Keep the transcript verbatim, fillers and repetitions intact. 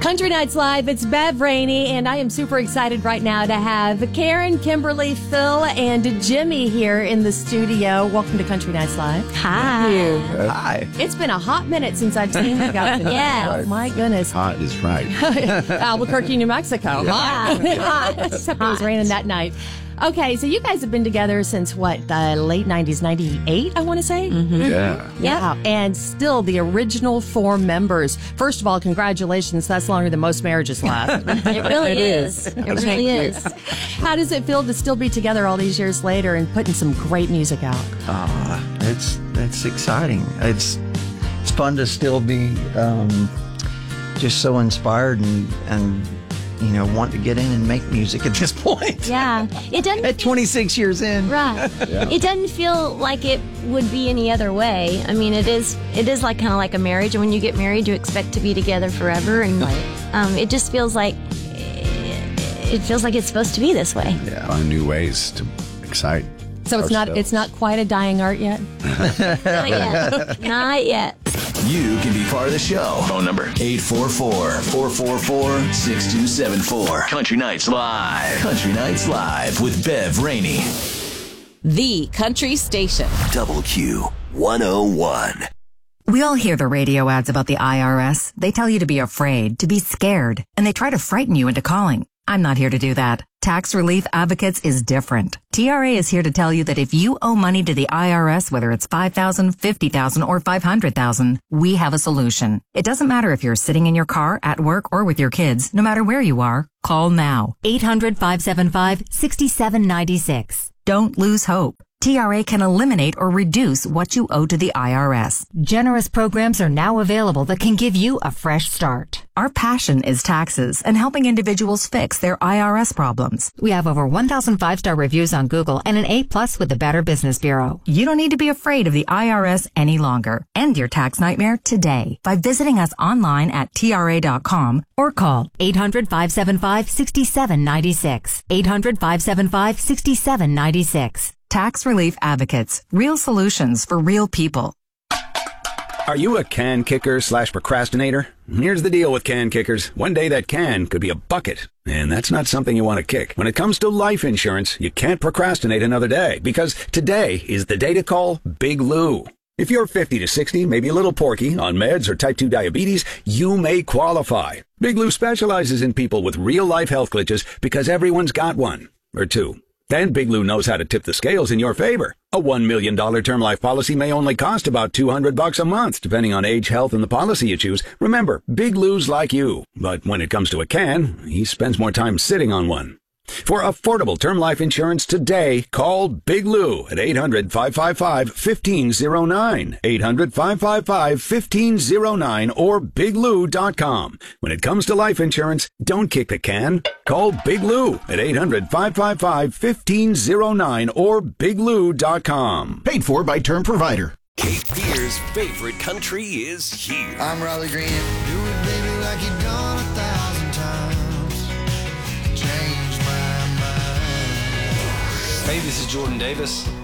Country Nights Live, it's Bev Rainey, and I am super excited right now to have Karen, Kimberly, Phil, and Jimmy here in the studio. Welcome to Country Nights Live. Hi. Thank you. Hi. It's been a hot minute since I've seen you guys. Yeah. Oh, my goodness. Hot is right. Albuquerque, New Mexico. Hot. Hot. Except it was raining that night. Okay, so you guys have been together since what, the late nineties, ninety-eight, I want to say? Mm-hmm. Yeah. Yeah, and still the original four members. First of all, congratulations. That's longer than most marriages last. It really It is. is. It really is. How does it feel to still be together all these years later and putting some great music out? Uh, it's it's exciting. It's it's fun to still be um, just so inspired and and you know want to get in and make music at this point. Yeah. It doesn't At twenty-six years in. Right. It doesn't feel like it would be any other way. I mean, it is it is like kind of like a marriage, and when you get married, you expect to be together forever, and um, it just feels like it feels like it's supposed to be this way. Yeah. Find new ways to excite. So it's not it's not quite a dying art yet? Not yet. Not yet. You can be part of the show. Phone number eight four four, four four four, six two seven four. Country Nights Live. Country Nights Live with Bev Rainey. The Country Station. Double Q one oh one. We all hear the radio ads about the I R S. They tell you to be afraid, to be scared, and they try to frighten you into calling. I'm not here to do that. Tax Relief Advocates is different. T R A is here to tell you that if you owe money to the I R S, whether it's five thousand dollars, fifty thousand dollars, or five hundred thousand dollars, we have a solution. It doesn't matter if you're sitting in your car, at work, or with your kids. No matter where you are, call now. eight hundred, five seven five, six seven nine six. Don't lose hope. T R A can eliminate or reduce what you owe to the I R S. Generous programs are now available that can give you a fresh start. Our passion is taxes and helping individuals fix their I R S problems. We have over one thousand five-star reviews on Google and an A plus with the Better Business Bureau. You don't need to be afraid of the I R S any longer. End your tax nightmare today by visiting us online at T R A dot com or call eight hundred, five seven five, six seven nine six. eight hundred, five seven five, six seven nine six. Tax Relief Advocates. Real solutions for real people. Are you a can kicker slash procrastinator? Here's the deal with can kickers. One day that can could be a bucket, and that's not something you want to kick. When it comes to life insurance, you can't procrastinate another day, because today is the day to call Big Lou. If you're fifty to sixty, maybe a little porky, on meds or type two diabetes, you may qualify. Big Lou specializes in people with real-life health glitches because everyone's got one, or two. Then Big Lou knows how to tip the scales in your favor. A one million dollars term life policy may only cost about two hundred bucks a month, depending on age, health, and the policy you choose. Remember, Big Lou's like you. But when it comes to a can, he spends more time sitting on one. For affordable term life insurance today, call Big Lou at eight hundred, five five five, one five zero nine, eight hundred, five five five, one five zero nine, or big lou dot com. When it comes to life insurance, don't kick the can. Call Big Lou at eight hundred, five five five, one five zero nine or big lou dot com. Paid for by Term Provider. Cape Fear's favorite country is here. I'm Riley Green. Do it, baby, like you've done a thousand times. Change my mind. Hey, this is Jordan Davis.